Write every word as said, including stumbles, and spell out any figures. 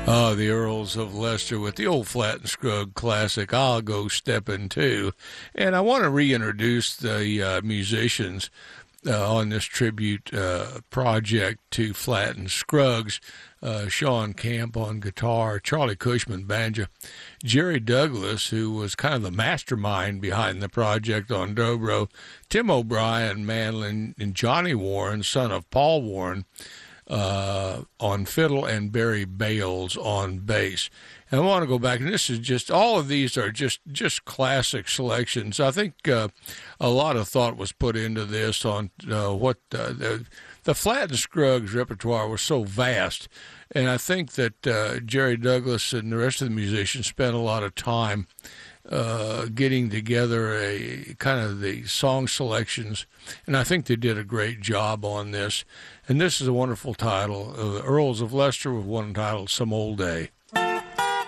Uh, the Earls of Leicester with the old Flat and Scruggs classic, I'll Go Steppin' Too. And I want to reintroduce the uh, musicians uh, on this tribute uh, project to Flat and Scruggs. Uh, Sean Camp on guitar, Charlie Cushman banjo, Jerry Douglas, who was kind of the mastermind behind the project on dobro, Tim O'Brien mandolin, and Johnny Warren, son of Paul Warren, uh, on fiddle, and Barry Bales on bass. And I want to go back, and this is just, all of these are just, just classic selections. I think uh, a lot of thought was put into this on uh, what uh, the, the Flat and Scruggs repertoire was so vast. And I think that uh, Jerry Douglas and the rest of the musicians spent a lot of time uh, getting together a kind of the song selections, and I think they did a great job on this. And this is a wonderful title, uh, Earls of Leicester, with one entitled Some Old Day.